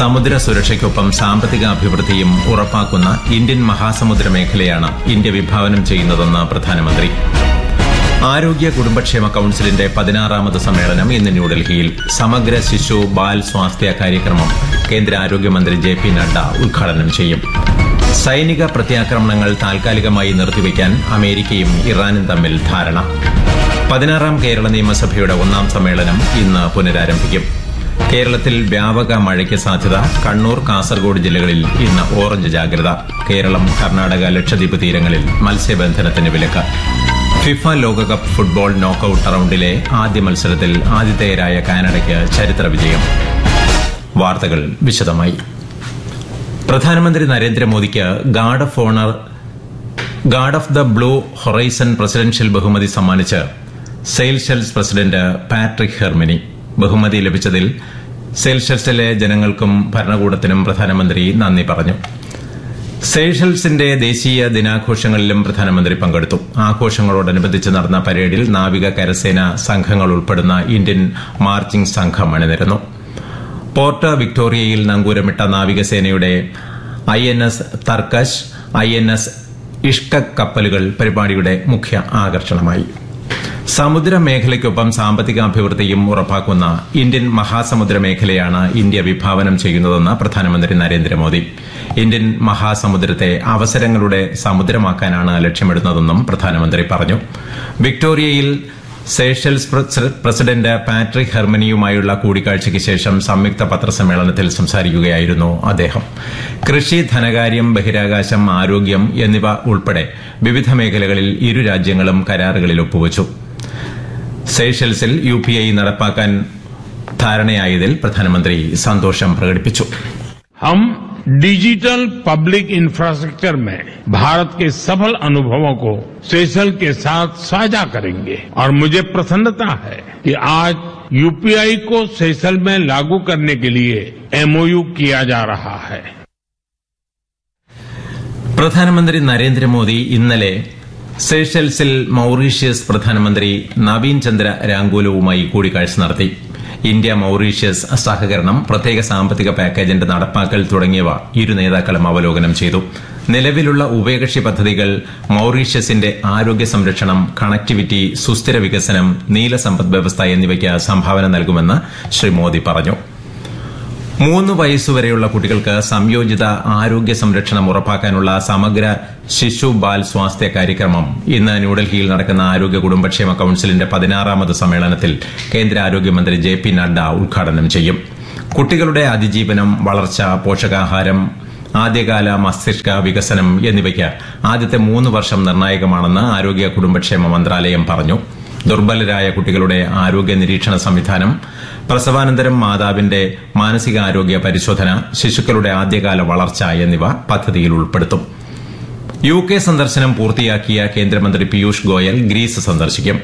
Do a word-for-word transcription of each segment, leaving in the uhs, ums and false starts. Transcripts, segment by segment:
സമുദ്ര സുരക്ഷയ്ക്കൊപ്പം സാമ്പത്തിക അഭിവൃദ്ധിയും ഉറപ്പാക്കുന്ന ഇന്ത്യൻ മഹാസമുദ്ര മേഖലയാണ് ഇന്ത്യ വിഭാവനം ചെയ്യുന്നതെന്ന് പ്രധാനമന്ത്രി. ആരോഗ്യ കുടുംബക്ഷേമ കൌൺസിലിന്റെ പതിനാറാമത് സമ്മേളനം ഇന്ന് ന്യൂഡൽഹിയിൽ. സമഗ്ര ശിശു ബാൽ സ്വാസ്ഥ്യ കാര്യക്രമം കേന്ദ്ര ആരോഗ്യമന്ത്രി ജെ പി നഡ്ഡ ഉദ്ഘാടനം ചെയ്യും. സൈനിക പ്രത്യാക്രമണങ്ങൾ താൽക്കാലികമായി നിർത്തിവെക്കാൻ അമേരിക്കയും ഇറാനും തമ്മിൽ ധാരണ. പതിനാറാം കേരള നിയമസഭയുടെ ഒന്നാം സമ്മേളനം ഇന്ന് പുനരാരംഭിക്കും. കേരളത്തിൽ വ്യാപക മഴയ്ക്ക് സാധ്യത. കണ്ണൂർ, കാസർഗോഡ് ജില്ലകളിൽ ഇന്ന് ഓറഞ്ച് ജാഗ്രത. കേരളം, കർണാടക, ലക്ഷദ്വീപ് തീരങ്ങളിൽ മത്സ്യബന്ധനത്തിന് വിലക്ക്. ഫിഫ ലോകകപ്പ് ഫുട്ബോൾ നോക്കൌട്ട് റൌണ്ടിലെ ആദ്യ മത്സരത്തിൽ ആതിഥേയരായ കാനഡയ്ക്ക് ചരിത്ര വിജയം. വാർത്തകൾ വിശദമായി. പ്രധാനമന്ത്രി നരേന്ദ്രമോദിക്ക് guard of owner guard of the blue horizon presidential ബഹുമതി സമ്മാനിച്ച് സെയ്ഷെൽസ് പ്രസിഡന്റ് പാട്രിക് ഹെർമിനി. ബഹുമതി ലഭിച്ചതിൽ സെയ്ഷെൽസിലെ ജനങ്ങൾക്കും ഭരണകൂടത്തിനും പ്രധാനമന്ത്രി നന്ദി പറഞ്ഞു. സെയ്ഷെൽസിന്റെ ദേശീയ ദിനാഘോഷങ്ങളിലും പ്രധാനമന്ത്രി പങ്കെടുത്തു. ആഘോഷങ്ങളോടനുബന്ധിച്ച് നടന്ന പരേഡിൽ നാവിക, കരസേന സംഘങ്ങൾ ഉൾപ്പെടുന്ന ഇന്ത്യൻ മാർച്ചിംഗ് സംഘം അണിനിരന്നു. പോർട്ട് വിക്ടോറിയയിൽ നങ്കൂരമിട്ട നാവികസേനയുടെ I N S Tarkash, I N S ഇഷ്കക് കപ്പലുകൾ പരിപാടിയുടെ മുഖ്യ ആകർഷണമായി. സമുദ്ര മേഖലയ്ക്കൊപ്പം സാമ്പത്തികാഭിവൃദ്ധിയും ഉറപ്പാക്കുന്ന ഇന്ത്യൻ മഹാസമുദ്ര മേഖലയാണ് ഇന്ത്യ വിഭാവനം ചെയ്യുന്നതെന്ന് പ്രധാനമന്ത്രി നരേന്ദ്രമോദി. ഇന്ത്യൻ മഹാസമുദ്രത്തെ അവസരങ്ങളുടെ സമുദ്രമാക്കാനാണ് ലക്ഷ്യമിടുന്നതെന്നും പ്രധാനമന്ത്രി പറഞ്ഞു. വിക്ടോറിയയിൽ സെയ്ഷെൽസ് പ്രസിഡന്റ് പാട്രിക് ഹെർമിനിയുമായുള്ള കൂടിക്കാഴ്ചയ്ക്ക് ശേഷം സംയുക്ത പത്രസമ്മേളനത്തിൽ സംസാരിക്കുകയായിരുന്നു അദ്ദേഹം. കൃഷി, ധനകാര്യം, ബഹിരാകാശം, ആരോഗ്യം എന്നിവ ഉൾപ്പെടെ വിവിധ മേഖലകളിൽ ഇരു രാജ്യങ്ങളും കരാറുകളിൽ ഒപ്പുവച്ചു. സെയ്ഷെൽസിൽ യു പി ഐ നടപ്പാക്കാൻ ധാരണയായതിൽ പ്രധാനമന്ത്രി സന്തോഷം പ്രകടിപ്പിച്ചു. हम डिजिटल पब्लिक इंफ्रास्ट्रक्चर में भारत के सफल अनुभवों को सेशल के साथ साझा करेंगे और मुझे प्रसन्नता है कि आज यू पी आई को सेशल में लागू करने के लिए एम ओ यू किया जा रहा है. പ്രധാനമന്ത്രി നരേന്ദ്രമോദി ഇന്നലെ സെയ്ഷെൽസിൽ മൌറീഷ്യസ് പ്രധാനമന്ത്രി നവീൻ ചന്ദ്ര രാംഗൂലുവുമായി കൂടിക്കാഴ്ച നടത്തി. ഇന്ത്യ മൌറീഷ്യസ് സഹകരണം, പ്രത്യേക സാമ്പത്തിക പാക്കേജിന്റെ നടപ്പാക്കൽ തുടങ്ങിയവ ഇരു നേതാക്കളും അവലോകനം ചെയ്തു. നിലവിലുള്ള ഉഭയകക്ഷി പദ്ധതികൾ മൌറീഷ്യസിന്റെ ആരോഗ്യ സംരക്ഷണം, കണക്ടിവിറ്റി, സുസ്ഥിര വികസനം, നീല സമ്പദ് വ്യവസ്ഥ എന്നിവയ്ക്ക് സംഭാവന നൽകുമെന്ന് ശ്രീ മോദി പറഞ്ഞു. മൂന്ന് വയസ്സുവരെയുള്ള കുട്ടികൾക്ക് സംയോജിത ആരോഗ്യ സംരക്ഷണം ഉറപ്പാക്കാനുള്ള സമഗ്ര ശിശു ബാൽ സ്വാസ്ഥ്യ കാര്യക്രമം ഇന്ന് ന്യൂഡൽഹിയിൽ നടക്കുന്ന ആരോഗ്യ കുടുംബക്ഷേമ കൌൺസിലിന്റെ പതിനാറാമത് സമ്മേളനത്തിൽ കേന്ദ്ര ആരോഗ്യമന്ത്രി ജെ പി നഡ്ഡ ഉദ്ഘാടനം ചെയ്യും. കുട്ടികളുടെ അതിജീവനം, വളർച്ച, പോഷകാഹാരം, ആദ്യകാല മസ്തിഷ്ക വികസനം എന്നിവയ്ക്ക് ആദ്യത്തെ മൂന്ന് വർഷം നിർണായകമാണെന്ന് ആരോഗ്യ കുടുംബക്ഷേമ മന്ത്രാലയം പറഞ്ഞു. ദുർബലരായ കുട്ടികളുടെ ആരോഗ്യ നിരീക്ഷണ സംവിധാനം, പ്രസവാനന്തരം മാതാവിന്റെ മാനസികാരോഗ്യ പരിശോധന, ശിശുക്കളുടെ ആദ്യകാല വളർച്ച എന്നിവ പദ്ധതിയിൽ ഉൾപ്പെടുത്തും. യു കെ സന്ദർശനം പൂർത്തിയാക്കിയ കേന്ദ്രമന്ത്രി പീയൂഷ് ഗോയൽ ഗ്രീസ് സന്ദർശിക്കും.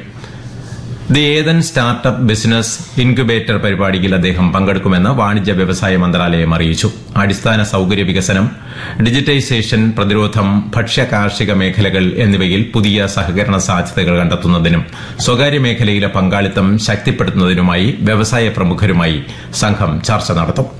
The Ethan startup business incubator പരിപാടിയിൽ അദ്ദേഹം പങ്കെടുക്കുമെന്ന് വാണിജ്യ വ്യവസായ മന്ത്രാലയം അറിയിച്ചു. അടിസ്ഥാന സൌകര്യ വികസനം, ഡിജിറ്റൈസേഷൻ, പ്രതിരോധം, ഭക്ഷ്യ കാർഷിക മേഖലകൾ എന്നിവയിൽ പുതിയ സഹകരണ സാധ്യതകൾ കണ്ടെത്തുന്നതിനും സ്വകാര്യ മേഖലയിലെ പങ്കാളിത്തം ശക്തിപ്പെടുത്തുന്നതിനുമായി വ്യവസായ പ്രമുഖരുമായി സംഘം ചർച്ച നടത്തും.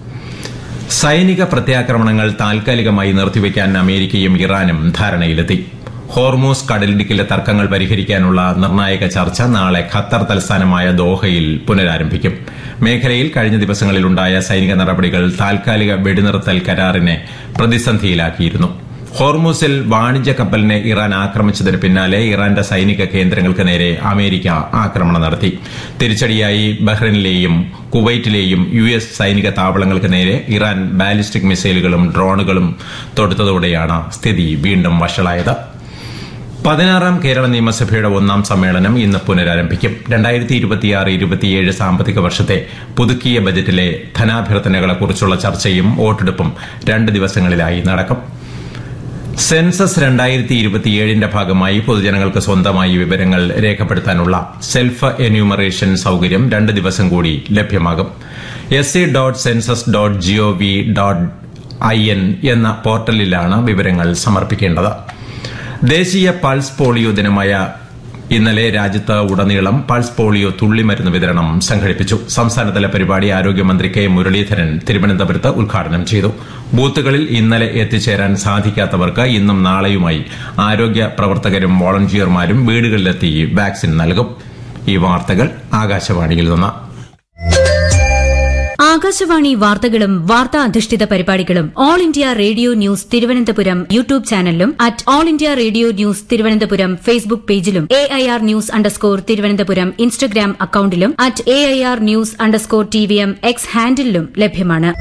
സൈനിക പ്രത്യാക്രമണങ്ങൾ താൽക്കാലികമായി നിർത്തിവെക്കാൻ അമേരിക്കയും ഇറാനും ധാരണയിലെത്തി. ഹോർമൂസ് കടലിടുക്കിലെ തർക്കങ്ങൾ പരിഹരിക്കാനുള്ള നിർണായക ചർച്ച നാളെ ഖത്തർ തലസ്ഥാനമായ ദോഹയിൽ പുനരാരംഭിക്കും. മേഖലയിൽ കഴിഞ്ഞ ദിവസങ്ങളിലുണ്ടായ സൈനിക നടപടികൾ താൽക്കാലിക വെടിനിർത്തൽ കരാറിനെ പ്രതിസന്ധിയിലാക്കിയിരുന്നു. ഹോർമൂസിൽ വാണിജ്യ കപ്പലിനെ ഇറാൻ ആക്രമിച്ചതിന് പിന്നാലെ ഇറാന്റെ സൈനിക കേന്ദ്രങ്ങൾക്ക് നേരെ അമേരിക്ക ആക്രമണം നടത്തി. തിരിച്ചടിയായി ബഹ്റൈനിലെയും കുവൈറ്റിലെയും യു എസ് സൈനിക താവളങ്ങൾക്ക് നേരെ ഇറാൻ ബാലിസ്റ്റിക് മിസൈലുകളും ഡ്രോണുകളും തൊടുത്തതോടെയാണ് സ്ഥിതി വീണ്ടും വഷളായത്. പതിനാറാം കേരള നിയമസഭയുടെ ഒന്നാം സമ്മേളനം ഇന്ന് പുനരാരംഭിക്കും. രണ്ടായിരത്തി ഇരുപത്തിയാറ് ഇരുപത്തിയേഴ് സാമ്പത്തിക വർഷത്തെ പുതുക്കിയ ബജറ്റിലെ ധനാഭ്യർത്ഥനകളെക്കുറിച്ചുള്ള ചർച്ചയും വോട്ടെടുപ്പും രണ്ട് ദിവസങ്ങളിലായി നടക്കും. സെൻസസ് രണ്ടായിരത്തി ഇരുപത്തിയേഴിന്റെ ഭാഗമായി പൊതുജനങ്ങൾക്ക് സ്വന്തമായി വിവരങ്ങൾ രേഖപ്പെടുത്താനുള്ള സെൽഫ് എന്യൂമറേഷൻ സൌകര്യം രണ്ട് ദിവസം കൂടി ലഭ്യമാകും. S C dot census dot G O V dot I N എന്ന പോർട്ടലിലാണ് വിവരങ്ങൾ സമർപ്പിക്കേണ്ടത്. ദേശീയ പൾസ് പോളിയോ ദിനമായ ഇന്നലെ രാജ്യത്ത് ഉടനീളം പൾസ് പോളിയോ തുള്ളിമരുന്ന് വിതരണം സംഘടിപ്പിച്ചു. സംസ്ഥാനതല പരിപാടി ആരോഗ്യമന്ത്രി കെ മുരളീധരൻ തിരുവനന്തപുരത്ത് ഉദ്ഘാടനം ചെയ്തു. ബൂത്തുകളിൽ ഇന്നലെ എത്തിച്ചേരാൻ സാധിക്കാത്തവർക്ക് ഇന്നും നാളെയുമായി ആരോഗ്യ പ്രവർത്തകരും വോളണ്ടിയർമാരും വീടുകളിലെത്തി വാക്സിൻ നൽകും. ഈ വാർത്തകൾ ആകാശവാണിയിൽ നിന്ന്. ആകാശവാണി വാർത്തകളും വാർത്താ അധിഷ്ഠിത പരിപാടികളും all India radio news Thiruvananthapuram YouTube ചാനലിലും at all India radio news Thiruvananthapuram Facebook പേജിലും A I R news underscore Thiruvananthapuram Instagram അക്കൌണ്ടിലും at A I R news underscore T V M X ഹാൻഡിലും ലഭ്യമാണ്.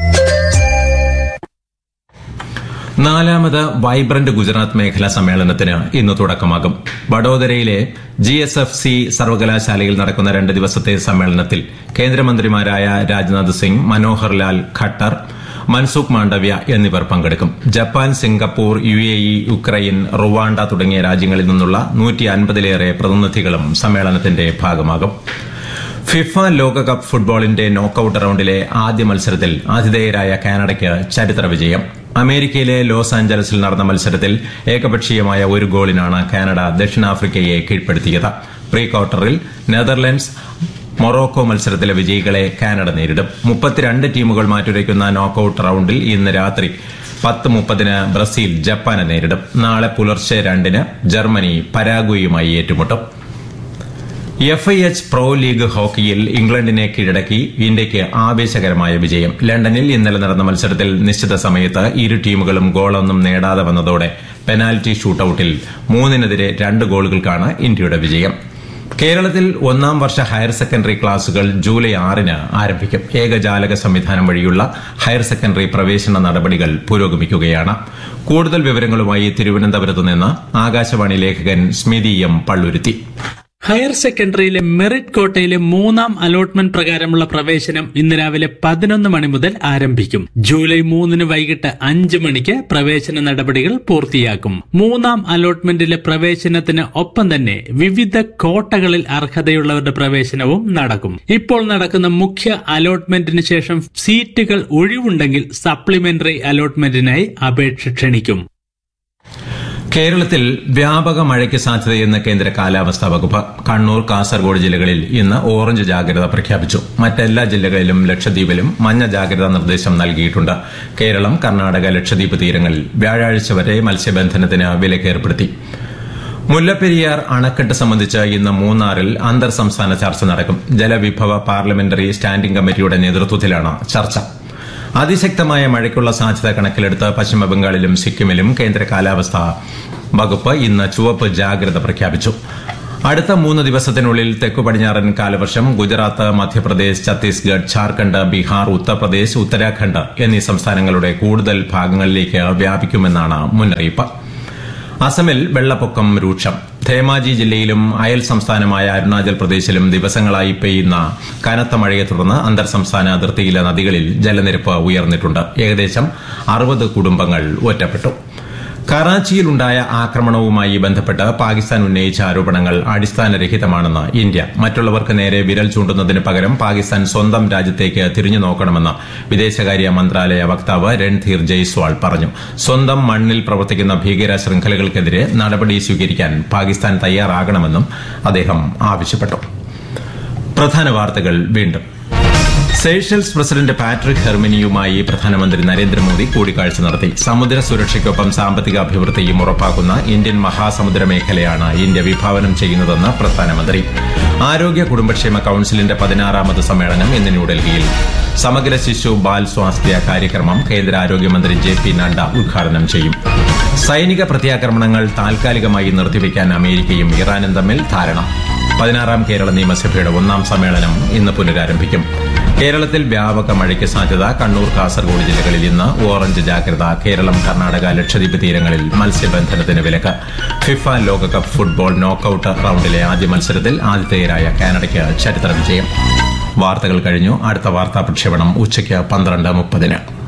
നാലാമത് വൈബ്രന്റ് ഗുജറാത്ത് മേഖലാ സമ്മേളനത്തിന് ഇന്ന് തുടക്കമാകും. വഡോദരയിലെ ജി എസ് എഫ് സി സർവകലാശാലയിൽ നടക്കുന്ന രണ്ട് ദിവസത്തെ സമ്മേളനത്തിൽ കേന്ദ്രമന്ത്രിമാരായ രാജ്നാഥ് സിംഗ്, മനോഹർ ലാൽ ഖട്ടർ, മൻസുഖ് മാണ്ഡവ്യ എന്നിവർ പങ്കെടുക്കും. Japan, Singapore, U A E, Ukraine, Rwanda തുടങ്ങിയ രാജ്യങ്ങളിൽ നിന്നുള്ള നൂറ്റി അൻപതിലേറെ പ്രതിനിധികളും സമ്മേളനത്തിന്റെ ഭാഗമാകും. ഫിഫ ലോകകപ്പ് ഫുട്ബോളിന്റെ നോക്കൌട്ട് റൌണ്ടിലെ ആദ്യ മത്സരത്തിൽ ആതിഥേയരായ കാനഡയ്ക്ക് ചരിത്ര വിജയം. അമേരിക്കയിലെ ലോസ് ആഞ്ചലസിൽ നടന്ന മത്സരത്തിൽ ഏകപക്ഷീയമായ ഒരു ഗോളിനാണ് കാനഡ ദക്ഷിണാഫ്രിക്കയെ കീഴ്പ്പെടുത്തിയത്. പ്രീ ക്വാർട്ടറിൽ നെതർലൻഡ്സ് മൊറോക്കോ മത്സരത്തിലെ വിജയികളെ കാനഡ നേരിടും. മുപ്പത്തിരണ്ട് ടീമുകൾ മാറ്റുരയ്ക്കുന്ന നോക്കൌട്ട് റൌണ്ടിൽ ഇന്ന് രാത്രി പത്ത് മുപ്പതിന് ബ്രസീൽ ജപ്പാനെ നേരിടും. നാളെ പുലർച്ചെ രണ്ടിന് ജർമ്മനി പരാഗ്വേയുമായി ഏറ്റുമുട്ടും. F I H pro league ഹോക്കിയിൽ ഇംഗ്ലണ്ടിനെ കീഴടക്കി ഇന്ത്യയ്ക്ക് ആവേശകരമായ വിജയം. ലണ്ടനിൽ ഇന്നലെ നടന്ന മത്സരത്തിൽ നിശ്ചിത സമയത്ത് ഇരു ടീമുകളും ഗോളൊന്നും നേടാതെ വന്നതോടെ പെനാൽറ്റി ഷൂട്ടൌട്ടിൽ മൂന്നിനെതിരെ രണ്ട് ഗോളുകൾക്കാണ് ഇന്ത്യയുടെ വിജയം. കേരളത്തിൽ ഒന്നാം വർഷ ഹയർ സെക്കൻഡറി ക്ലാസുകൾ ജൂലൈ ആറിന് ആരംഭിക്കും. ഏകജാലക സംവിധാനം വഴിയുള്ള ഹയർ സെക്കൻഡറി പ്രവേശന നടപടികൾ പുരോഗമിക്കുകയാണ്. കൂടുതൽ വിവരങ്ങളുമായി തിരുവനന്തപുരത്ത് നിന്ന് ആകാശവാണി ലേഖകൻ സ്മിതി എം പള്ളുരുത്തി. ഹയർ സെക്കൻഡറിയിലെ മെറിറ്റ് കോട്ടയിലെ മൂന്നാം അലോട്ട്മെന്റ് പ്രകാരമുള്ള പ്രവേശനം ഇന്ന് രാവിലെ പതിനൊന്ന് മണി മുതൽ ആരംഭിക്കും. ജൂലൈ മൂന്നിന് വൈകിട്ട് അഞ്ച് മണിക്ക് പ്രവേശന നടപടികൾ പൂർത്തിയാക്കും. മൂന്നാം അലോട്ട്മെന്റിലെ പ്രവേശനത്തിന് ഒപ്പം തന്നെ വിവിധ കോട്ടകളിൽ അർഹതയുള്ളവരുടെ പ്രവേശനവും നടക്കും. ഇപ്പോൾ നടക്കുന്ന മുഖ്യ അലോട്ട്മെന്റിന് ശേഷം സീറ്റുകൾ ഒഴിവുണ്ടെങ്കിൽ സപ്ലിമെന്ററി അലോട്ട്മെന്റിനായി അപേക്ഷ ക്ഷണിക്കും. കേരളത്തിൽ വ്യാപക മഴയ്ക്ക് സാധ്യതയെന്ന് കേന്ദ്ര കാലാവസ്ഥാ വകുപ്പ്. കണ്ണൂർ, കാസർഗോഡ് ജില്ലകളിൽ ഇന്ന് ഓറഞ്ച് ജാഗ്രത പ്രഖ്യാപിച്ചു. മറ്റെല്ലാ ജില്ലകളിലും ലക്ഷദ്വീപിലും മഞ്ഞ ജാഗ്രതാ നിർദ്ദേശം നൽകിയിട്ടുണ്ട്. കേരളം, കർണാടക, ലക്ഷദ്വീപ് തീരങ്ങളിൽ വ്യാഴാഴ്ച വരെ മത്സ്യബന്ധനത്തിന് വിലക്കേർപ്പെടുത്തി. മുല്ലപ്പെരിയാർ അണക്കെട്ട് സംബന്ധിച്ച് ഇന്ന് മൂന്നാറിൽ അന്തർ സംസ്ഥാന ചർച്ച നടക്കും. ജലവിഭവ പാർലമെന്ററി സ്റ്റാൻഡിംഗ് കമ്മിറ്റിയുടെ നേതൃത്വത്തിലാണ് ചർച്ച. അതിശക്തമായ മഴയ്ക്കുള്ള സാധ്യത കണക്കിലെടുത്ത് പശ്ചിമബംഗാളിലും സിക്കിമിലും കേന്ദ്ര കാലാവസ്ഥാ വകുപ്പ് ഇന്ന് ചുവപ്പ് ജാഗ്രത പ്രഖ്യാപിച്ചു. അടുത്ത മൂന്ന് ദിവസത്തിനുള്ളിൽ തെക്കു പടിഞ്ഞാറൻ കാലവർഷം ഗുജറാത്ത്, മധ്യപ്രദേശ്, ഛത്തീസ്ഗഡ്, ഝാർഖണ്ഡ്, ബീഹാർ, ഉത്തർപ്രദേശ്, ഉത്തരാഖണ്ഡ് എന്നീ സംസ്ഥാനങ്ങളുടെ കൂടുതൽ ഭാഗങ്ങളിലേക്ക് വ്യാപിക്കുമെന്നാണ് മുന്നറിയിപ്പ്. അസമിൽ വെള്ളപ്പൊക്കം രൂക്ഷം. ധേമാജി ജില്ലയിലും അയൽ സംസ്ഥാനമായ അരുണാചൽ പ്രദേശിലും ദിവസങ്ങളായി പെയ്യുന്ന കനത്ത മഴയെ തുടർന്ന് അന്തർ സംസ്ഥാന അതിർത്തിയിലെ നദികളിൽ ജലനിരപ്പ് ഉയർന്നിട്ടുണ്ട്. ഏകദേശം അറുപത് കുടുംബങ്ങൾ ഒറ്റപ്പെട്ടു. കറാച്ചിയിലുണ്ടായ ആക്രമണവുമായി ബന്ധപ്പെട്ട് പാകിസ്ഥാൻ ഉന്നയിച്ച ആരോപണങ്ങൾ അടിസ്ഥാനരഹിതമാണെന്ന് ഇന്ത്യ. മറ്റുള്ളവർക്ക് നേരെ വിരൽ ചൂണ്ടുന്നതിന് പകരം പാകിസ്ഥാൻ സ്വന്തം രാജ്യത്തേക്ക് തിരിഞ്ഞു നോക്കണമെന്ന് വിദേശകാര്യ മന്ത്രാലയ വക്താവ് രൺധീർ ജയ്സ്വാൾ പറഞ്ഞു. സ്വന്തം മണ്ണിൽ പ്രവർത്തിക്കുന്ന ഭീകര ശൃംഖലകൾക്കെതിരെ നടപടി സ്വീകരിക്കാൻ പാകിസ്ഥാൻ തയ്യാറാകണമെന്നും അദ്ദേഹം ആവശ്യപ്പെട്ടു. പ്രധാന വാർത്തകൾ വീണ്ടും. സെയ്ഷൽസ് പ്രസിഡന്റ് പാട്രിക് ഹെർമിനിയുമായി പ്രധാനമന്ത്രി നരേന്ദ്രമോദി കൂടിക്കാഴ്ച നടത്തി. സമുദ്ര സുരക്ഷയ്ക്കൊപ്പം സാമ്പത്തിക അഭിവൃദ്ധിയും ഉറപ്പാക്കുന്ന ഇന്ത്യൻ മഹാസമുദ്ര മേഖലയാണ് ഇന്ത്യ വിഭാവനം ചെയ്യുന്നതെന്ന് പ്രധാനമന്ത്രി. ആരോഗ്യ കുടുംബക്ഷേമ കൌൺസിലിന്റെ പതിനാറാമത് സമ്മേളനം ഇന്ന് ന്യൂഡൽഹിയിൽ. സമഗ്ര ശിശു ബാൽ സ്വാസ്ഥ്യ കാര്യക്രമം കേന്ദ്ര ആരോഗ്യമന്ത്രി ജെ പി നഡ്ഡ ഉദ്ഘാടനം ചെയ്യും. സൈനിക പ്രത്യാക്രമണങ്ങൾ താൽക്കാലികമായി നിർത്തിവെക്കാൻ അമേരിക്കയും ഇറാനും തമ്മിൽ ധാരണ. പതിനാറാം കേരള നിയമസഭയുടെ ഒന്നാം സമ്മേളനം ഇന്ന് പുനരാരംഭിക്കും. കേരളത്തിൽ വ്യാപക മഴയ്ക്ക് സാധ്യത. കണ്ണൂർ, കാസർഗോഡ് ജില്ലകളിൽ ഇന്ന് ഓറഞ്ച് ജാഗ്രത. കേരളം, കർണാടക, ലക്ഷദ്വീപ് തീരങ്ങളിൽ മത്സ്യബന്ധനത്തിന് വിലക്ക്. ഫിഫ ലോകകപ്പ് ഫുട്ബോൾ നോക്കൌട്ട് റൌണ്ടിലെ ആദ്യ മത്സരത്തിൽ ആതിഥേയരായ കാനഡയ്ക്ക് ചരിത്ര വിജയം. വാർത്തകൾ കഴിഞ്ഞു. അടുത്ത വാർത്താ പ്രക്ഷേപണം ഉച്ചയ്ക്ക് പന്ത്രണ്ട് മുപ്പതിന്.